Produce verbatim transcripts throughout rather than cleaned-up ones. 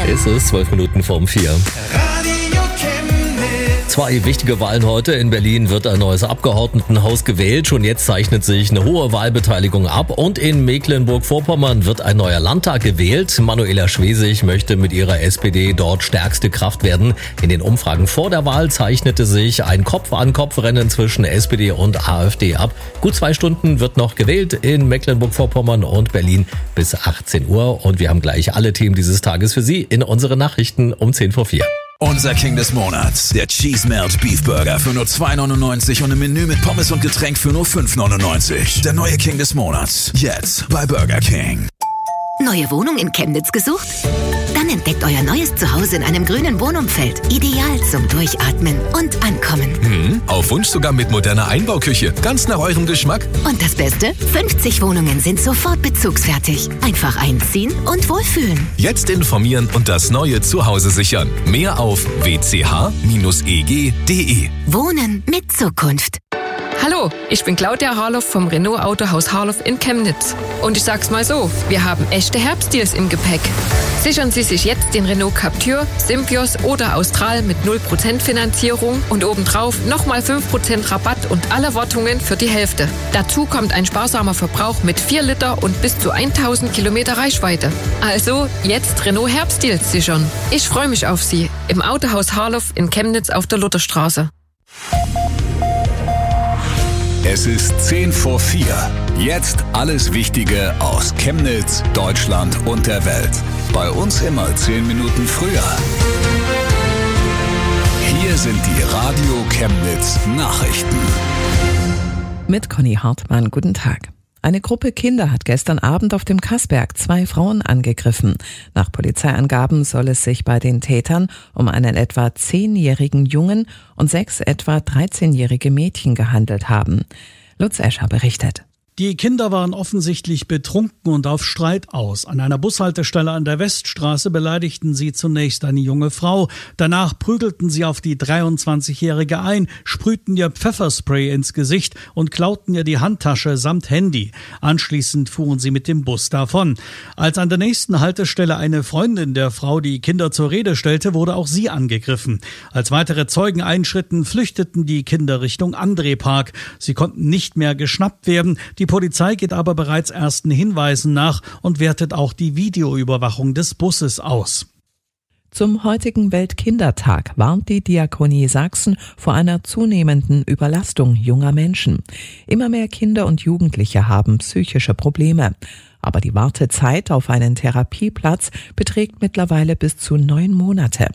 Es ist zwölf Minuten vorm vier. Zwei wichtige Wahlen heute. In Berlin wird ein neues Abgeordnetenhaus gewählt. Schon jetzt zeichnet sich eine hohe Wahlbeteiligung ab. Und in Mecklenburg-Vorpommern wird ein neuer Landtag gewählt. Manuela Schwesig möchte mit ihrer S P D dort stärkste Kraft werden. In den Umfragen vor der Wahl zeichnete sich ein Kopf-an-Kopf-Rennen zwischen S P D und AfD ab. Gut zwei Stunden wird noch gewählt in Mecklenburg-Vorpommern und Berlin bis achtzehn Uhr. Und wir haben gleich alle Themen dieses Tages für Sie in unseren Nachrichten um zehn vor vier. Unser King des Monats, der Cheese Melt Beef Burger für nur zwei neunundneunzig und ein Menü mit Pommes und Getränk für nur fünf neunundneunzig. Der neue King des Monats, jetzt bei Burger King. Neue Wohnung in Chemnitz gesucht? Dann entdeckt euer neues Zuhause in einem grünen Wohnumfeld. Ideal zum Durchatmen und Ankommen. Hm, auf Wunsch sogar mit moderner Einbauküche. Ganz nach eurem Geschmack. Und das Beste? fünfzig Wohnungen sind sofort bezugsfertig. Einfach einziehen und wohlfühlen. Jetzt informieren und das neue Zuhause sichern. Mehr auf w c h Bindestrich e g punkt d e. Wohnen mit Zukunft. Hallo, ich bin Claudia Harloff vom Renault Autohaus Harloff in Chemnitz. Und ich sag's mal so, wir haben echte Herbstdeals im Gepäck. Sichern Sie sich jetzt den Renault Captur, Synthios oder Austral mit null Prozent Finanzierung und obendrauf nochmal fünf Prozent Rabatt und alle Wartungen für die Hälfte. Dazu kommt ein sparsamer Verbrauch mit vier Liter und bis zu tausend Kilometer Reichweite. Also jetzt Renault Herbstdeals sichern. Ich freue mich auf Sie im Autohaus Harloff in Chemnitz auf der Lutherstraße. Es ist zehn vor vier. Jetzt alles Wichtige aus Chemnitz, Deutschland und der Welt. Bei uns immer zehn Minuten früher. Hier sind die Radio Chemnitz Nachrichten. Mit Conny Hartmann, guten Tag. Eine Gruppe Kinder hat gestern Abend auf dem Kassberg zwei Frauen angegriffen. Nach Polizeiangaben soll es sich bei den Tätern um einen etwa zehnjährigen Jungen und sechs etwa dreizehnjährige Mädchen gehandelt haben. Lutz Escher berichtet. Die Kinder waren offensichtlich betrunken und auf Streit aus. An einer Bushaltestelle an der Weststraße beleidigten sie zunächst eine junge Frau. Danach prügelten sie auf die dreiundzwanzigjährige ein, sprühten ihr Pfefferspray ins Gesicht und klauten ihr die Handtasche samt Handy. Anschließend fuhren sie mit dem Bus davon. Als an der nächsten Haltestelle eine Freundin der Frau die Kinder zur Rede stellte, wurde auch sie angegriffen. Als weitere Zeugen einschritten, flüchteten die Kinder Richtung André-Park. Sie konnten nicht mehr geschnappt werden. Die Die Polizei geht aber bereits ersten Hinweisen nach und wertet auch die Videoüberwachung des Busses aus. Zum heutigen Weltkindertag warnt die Diakonie Sachsen vor einer zunehmenden Überlastung junger Menschen. Immer mehr Kinder und Jugendliche haben psychische Probleme. Aber die Wartezeit auf einen Therapieplatz beträgt mittlerweile bis zu neun Monate.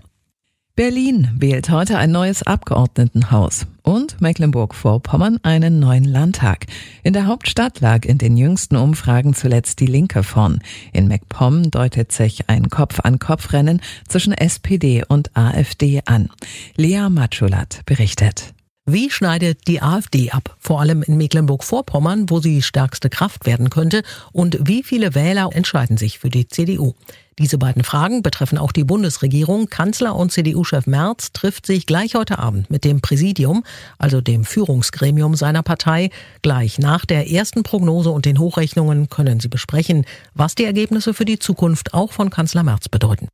Berlin wählt heute ein neues Abgeordnetenhaus und Mecklenburg-Vorpommern einen neuen Landtag. In der Hauptstadt lag in den jüngsten Umfragen zuletzt die Linke vorn. In MacPom deutet sich ein Kopf-an-Kopf-Rennen zwischen S P D und AfD an. Lea Matschulat berichtet. Wie schneidet die AfD ab? Vor allem in Mecklenburg-Vorpommern, wo sie stärkste Kraft werden könnte. Und wie viele Wähler entscheiden sich für die C D U? Diese beiden Fragen betreffen auch die Bundesregierung. Kanzler und C D U-Chef Merz trifft sich gleich heute Abend mit dem Präsidium, also dem Führungsgremium seiner Partei. Gleich nach der ersten Prognose und den Hochrechnungen können sie besprechen, was die Ergebnisse für die Zukunft auch von Kanzler Merz bedeuten.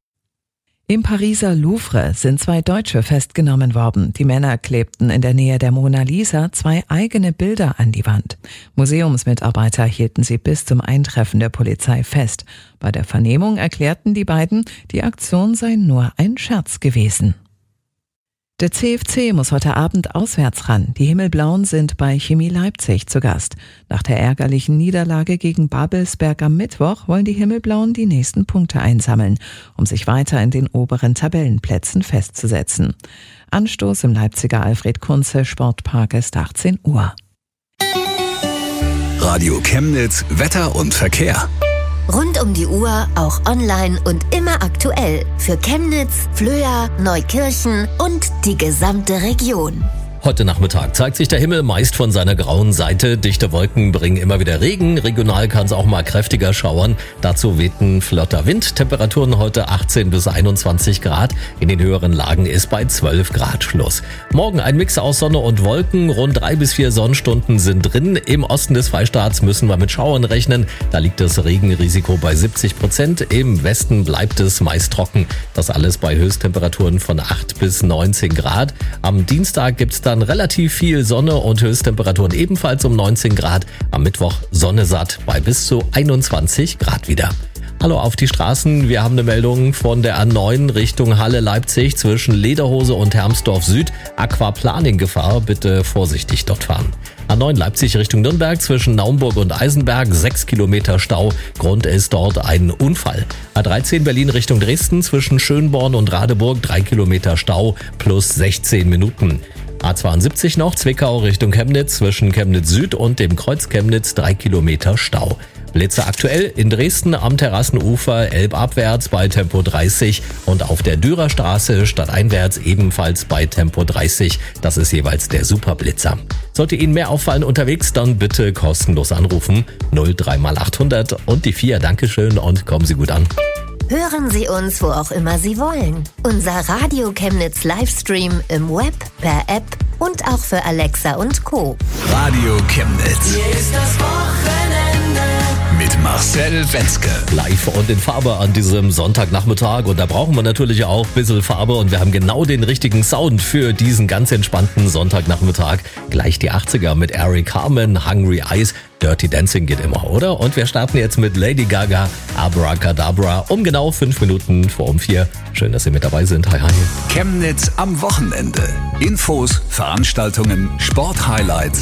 Im Pariser Louvre sind zwei Deutsche festgenommen worden. Die Männer klebten in der Nähe der Mona Lisa zwei eigene Bilder an die Wand. Museumsmitarbeiter hielten sie bis zum Eintreffen der Polizei fest. Bei der Vernehmung erklärten die beiden, die Aktion sei nur ein Scherz gewesen. Der C F C muss heute Abend auswärts ran. Die Himmelblauen sind bei Chemie Leipzig zu Gast. Nach der ärgerlichen Niederlage gegen Babelsberg am Mittwoch wollen die Himmelblauen die nächsten Punkte einsammeln, um sich weiter in den oberen Tabellenplätzen festzusetzen. Anstoß im Leipziger Alfred-Kunze Sportpark ist achtzehn Uhr. Radio Chemnitz, Wetter und Verkehr. Rund um die Uhr, auch online und immer aktuell. Für Chemnitz, Flöa, Neukirchen und die gesamte Region. Heute Nachmittag zeigt sich der Himmel meist von seiner grauen Seite. Dichte Wolken bringen immer wieder Regen. Regional kann es auch mal kräftiger schauern. Dazu weht ein flotter Wind. Temperaturen heute achtzehn bis einundzwanzig Grad. In den höheren Lagen ist bei zwölf Grad Schluss. Morgen ein Mix aus Sonne und Wolken. Rund drei bis vier Sonnenstunden sind drin. Im Osten des Freistaats müssen wir mit Schauern rechnen. Da liegt das Regenrisiko bei siebzig Prozent. Im Westen bleibt es meist trocken. Das alles bei Höchsttemperaturen von acht bis neunzehn Grad. Am Dienstag gibt's dann relativ viel Sonne und Höchsttemperaturen ebenfalls um neunzehn Grad. Am Mittwoch Sonne satt bei bis zu einundzwanzig Grad wieder. Hallo auf die Straßen. Wir haben eine Meldung von der A neun Richtung Halle-Leipzig zwischen Lederhose und Hermsdorf Süd. Aquaplaning-Gefahr. Bitte vorsichtig dort fahren. A neun Leipzig Richtung Nürnberg zwischen Naumburg und Eisenberg, sechs Kilometer Stau. Grund ist dort ein Unfall. A dreizehn Berlin Richtung Dresden zwischen Schönborn und Radeburg, drei Kilometer Stau plus sechzehn Minuten. A zweiundsiebzig noch Zwickau Richtung Chemnitz zwischen Chemnitz Süd und dem Kreuz Chemnitz, drei Kilometer Stau. Blitze aktuell in Dresden am Terrassenufer elbabwärts bei Tempo dreißig und auf der Dürerstraße stadteinwärts ebenfalls bei Tempo dreißig. Das ist jeweils der Superblitzer. Sollte Ihnen mehr auffallen unterwegs, dann bitte kostenlos anrufen. null drei mal achthundert und die vier. Dankeschön und kommen Sie gut an. Hören Sie uns, wo auch immer Sie wollen. Unser Radio Chemnitz Livestream im Web, per App und auch für Alexa und Co. Radio Chemnitz. Hier ist das Wochenende. Mit Marcel Wenzke. Live und in Farbe an diesem Sonntagnachmittag. Und da brauchen wir natürlich auch ein bisschen Farbe. Und wir haben genau den richtigen Sound für diesen ganz entspannten Sonntagnachmittag. Gleich die achtziger mit Eric Carmen, Hungry Eyes. Dirty Dancing geht immer, oder? Und wir starten jetzt mit Lady Gaga, Abracadabra, um genau fünf Minuten vor um vier. Schön, dass Sie mit dabei sind. Hi, hi. Chemnitz am Wochenende. Infos, Veranstaltungen, Sporthighlights